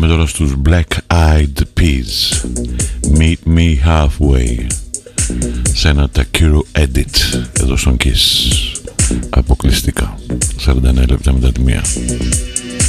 Πάμε τώρα στους Black Eyed Peas, Meet Me Halfway, σε ένα Takiro Edit εδώ στον Kiss, αποκλειστικά 49 λεπτά μετά τη μία.